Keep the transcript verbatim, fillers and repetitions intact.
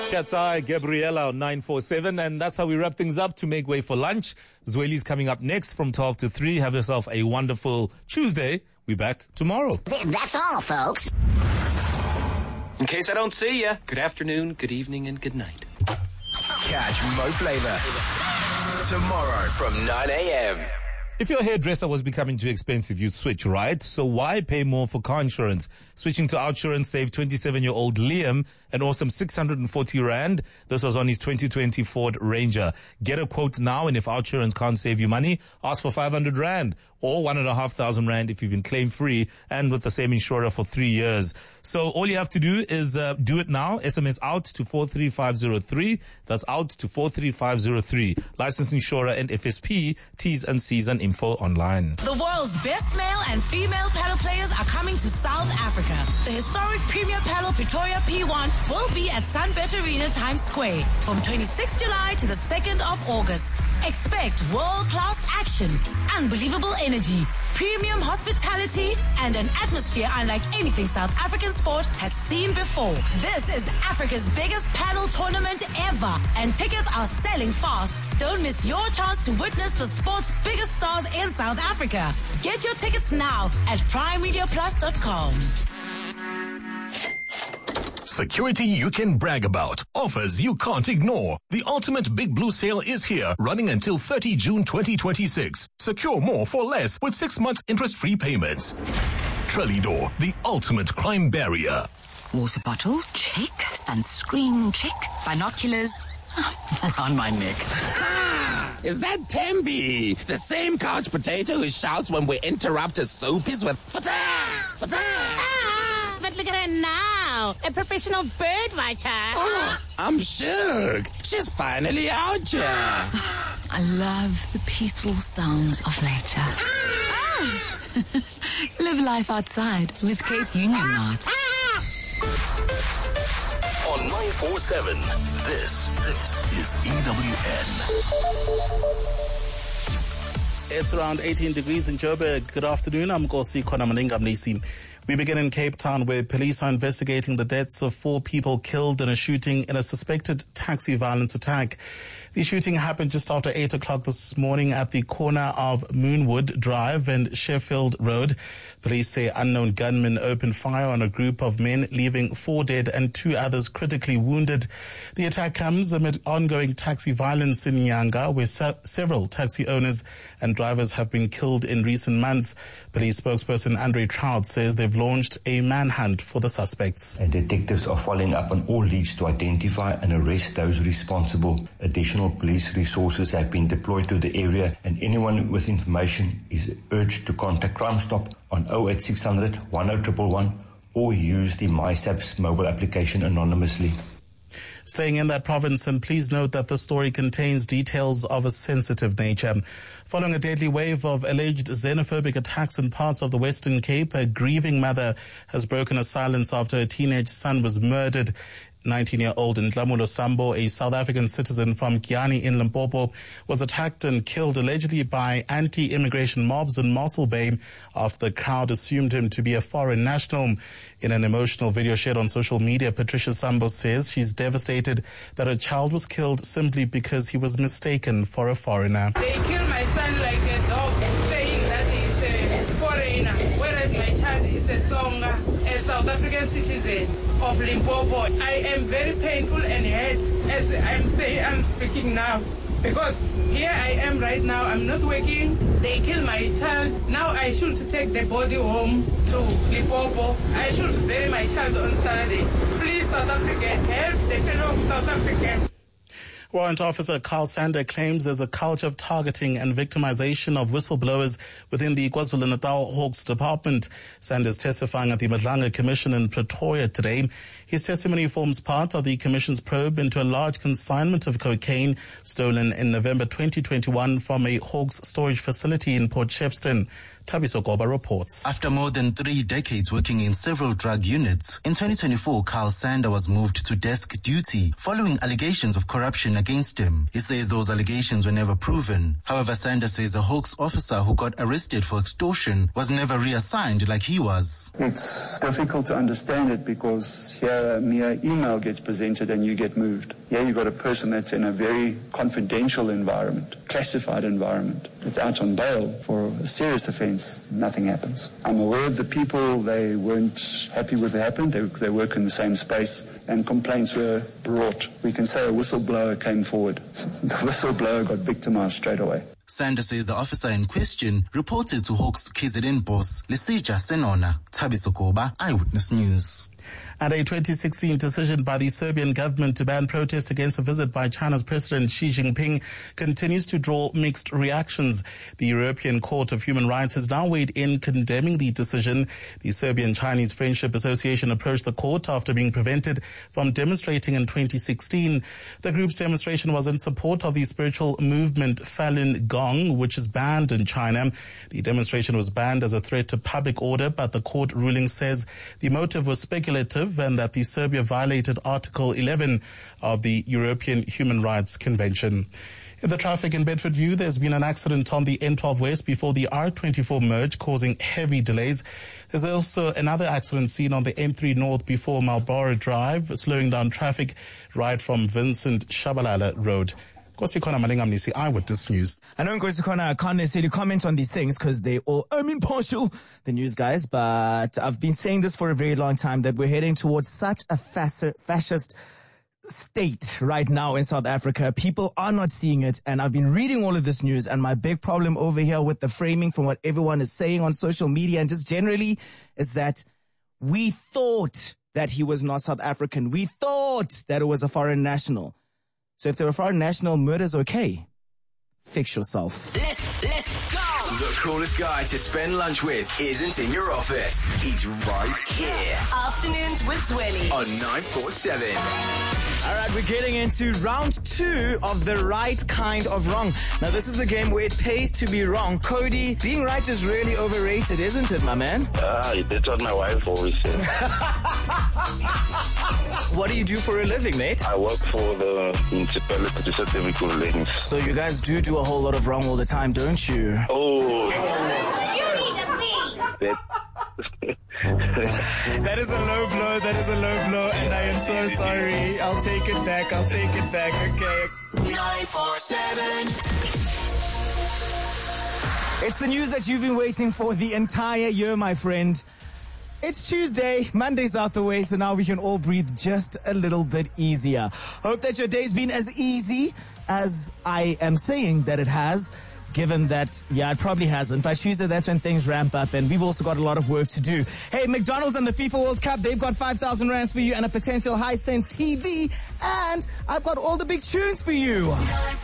Chatai, Gabriella on nine four seven, and that's how we wrap things up to make way for lunch. Zweli's coming up next from twelve to three. Have yourself a wonderful Tuesday. We're back tomorrow. That's all, folks. In case I don't see you, good afternoon, good evening, and good night. Catch Mo Flavor tomorrow from nine a.m. If your hairdresser was becoming too expensive, you'd switch, right? So why pay more for car insurance? Switching to Outsurance saved twenty-seven-year-old Liam an awesome six hundred forty rand. This was on his twenty twenty Ford Ranger. Get a quote now, and if Outsurance can't save you money, ask for five hundred rand or one and a half thousand rand if you've been claim free and with the same insurer for three years. So all you have to do is uh, do it now. S M S out to four three five zero three. That's out to four three five zero three. Licensed insurer and F S P. T's and C's and info online. The world's best male and female paddle players are coming to South Africa. The historic Premier Paddle Pretoria P one will be at Sunbet Arena Times Square from twenty-sixth of July to the second of August. Expect world-class action, unbelievable energy, premium hospitality, and an atmosphere unlike anything South African sport has seen before. This is Africa's biggest paddle tournament ever, and tickets are selling fast. Don't miss your chance to witness the sport's biggest stars in South Africa. Get your tickets now at prime media plus dot com. Security you can brag about. Offers you can't ignore. The ultimate Big Blue sale is here, running until thirtieth of June twenty twenty-six. Secure more for less with six months interest-free payments. Trelidor, the ultimate crime barrier. Water bottle, check. Sunscreen, check. Binoculars, around my neck. Is that Tembi? The same couch potato who shouts when we interrupt his soapies with fata, fata. Ah, but look at her now, a professional bird watcher. Oh, I'm shook. She's finally out here. I love the peaceful sounds of nature. Ah. Live life outside with Cape Union Mart. On nine four seven, this, this is E W N. It's around eighteen degrees in Joburg. Good afternoon. I'm Nkosi Khonamaninga Mnisi. We begin in Cape Town, where police are investigating the deaths of four people killed in a shooting in a suspected taxi violence attack. The shooting happened just after eight o'clock this morning at the corner of Moonwood Drive and Sheffield Road. Police say unknown gunmen opened fire on a group of men, leaving four dead and two others critically wounded. The attack comes amid ongoing taxi violence in Nyanga, where se- several taxi owners and drivers have been killed in recent months. Police spokesperson Andre Trout says they've launched a manhunt for the suspects. And detectives are following up on all leads to identify and arrest those responsible. Additional police resources have been deployed to the area, and anyone with information is urged to contact Crime Stop on oh eight six hundred, one oh one one one or use the MySaps mobile application anonymously. Staying in that province, and please note that the story contains details of a sensitive nature. Following a deadly wave of alleged xenophobic attacks in parts of the Western Cape, a grieving mother has broken her silence after her teenage son was murdered. nineteen-year-old Ndlamulo Sambo, a South African citizen from Kiani in Limpopo, was attacked and killed allegedly by anti-immigration mobs in Mossel Bay after the crowd assumed him to be a foreign national. In an emotional video shared on social media, Patricia Sambo says she's devastated that her child was killed simply because he was mistaken for a foreigner. They killed my son like a dog, saying that he's a foreigner, whereas my child is a Tonga, a South African citizen of Limpopo. I am very painful and hurt as I'm saying, I'm speaking now. Because here I am right now, I'm not working. They killed my child. Now I should take the body home to Limpopo. I should bury my child on Saturday. Please, South Africa, help the fellow South African. Warrant Officer Carl Sander claims there's a culture of targeting and victimization of whistleblowers within the KwaZulu-Natal Hawks Department. Sander is testifying at the Madlanga Commission in Pretoria today. His testimony forms part of the Commission's probe into a large consignment of cocaine stolen in November twenty twenty-one from a Hawks storage facility in Port Shepstone. Thabiso Goba reports. After more than three decades working in several drug units, in twenty twenty-four, Carl Sander was moved to desk duty following allegations of corruption against him. He says those allegations were never proven. However, Sander says a Hawks officer who got arrested for extortion was never reassigned like he was. It's difficult to understand it because here a mere email gets presented and you get moved. Here you've got a person that's in a very confidential environment, classified environment. It's out on bail for a serious offence. Nothing happens. I'm aware of the people, they weren't happy with what happened. They, they work in the same space and complaints were brought. We can say a whistleblower came forward. The whistleblower got victimized straight away. Sander says the officer in question reported to Hawks K Z N boss Lesija Senona. Thabiso Goba, Eyewitness News. And a twenty sixteen decision by the Serbian government to ban protests against a visit by China's President Xi Jinping continues to draw mixed reactions. The European Court of Human Rights has now weighed in condemning the decision. The Serbian-Chinese Friendship Association approached the court after being prevented from demonstrating in twenty sixteen. The group's demonstration was in support of the spiritual movement Falun Gong, which is banned in China. The demonstration was banned as a threat to public order, but the court ruling says the motive was speculative and that the Serbia violated Article eleven of the European Human Rights Convention. In the traffic in Bedfordview, there's been an accident on the N twelve West before the R twenty-four merge, causing heavy delays. There's also another accident seen on the N three North before Marlborough Drive, slowing down traffic right from Vincent Shabalala Road. Nkosi Malingamnisi, Eyewitness News. I know Nkosi Khona can't necessarily comment on these things because they all I'm impartial, the news guys, but I've been saying this for a very long time that we're heading towards such a fascist state right now in South Africa. People are not seeing it, and I've been reading all of this news, and my big problem over here with the framing from what everyone is saying on social media and just generally is that we thought that he was not South African. We thought that it was a foreign national. So if they're a foreign national, murder's okay. Fix yourself. Let's, let's go! The coolest guy to spend lunch with isn't in your office. He's right here. Afternoons with Zweli. On nine four seven. All right, we're getting into round two of the right kind of wrong. Now, this is the game where it pays to be wrong. Cody, being right is really overrated, isn't it, my man? Ah, uh, that's what my wife always says. What do you do for a living, mate? I work for the municipality certificate lanes. So you guys do do a whole lot of wrong all the time, don't you? Oh. That is a low blow, that is a low blow, and I am so sorry. I'll take it back, I'll take it back, okay. nine four seven. It's the news that you've been waiting for the entire year, my friend. It's Tuesday, Monday's out the way, so now we can all breathe just a little bit easier. Hope that your day's been as easy as I am saying that it has. Given that, yeah, it probably hasn't. By Tuesday, that's when things ramp up, and we've also got a lot of work to do. Hey, McDonald's and the FIFA World Cup, they've got five thousand rands for you and a potential Hisense T V, and I've got all the big tunes for you.